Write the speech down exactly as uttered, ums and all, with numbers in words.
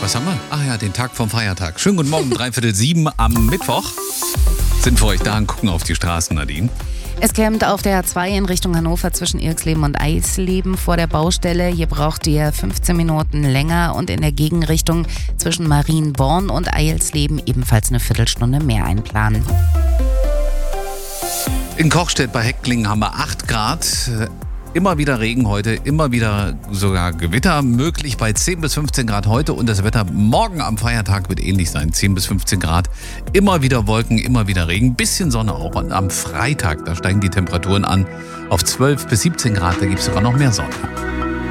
Was haben wir? Ach ja, den Tag vom Feiertag. Schönen guten Morgen, dreiviertel sieben am Mittwoch. Sind für euch da und gucken auf die Straßen, Nadine. Es kämmt auf der A zwei in Richtung Hannover zwischen Irxleben und Eisleben vor der Baustelle. Hier braucht ihr fünfzehn Minuten länger und in der Gegenrichtung zwischen Marienborn und Eisleben ebenfalls eine Viertelstunde mehr einplanen. In Kochstedt bei Hecklingen haben wir acht Grad. Immer wieder Regen heute, immer wieder sogar Gewitter möglich bei zehn bis fünfzehn Grad heute und das Wetter morgen am Feiertag wird ähnlich sein, zehn bis fünfzehn Grad. Immer wieder Wolken, immer wieder Regen, bisschen Sonne auch. Und am Freitag, da steigen die Temperaturen an auf zwölf bis siebzehn Grad, da gibt es sogar noch mehr Sonne.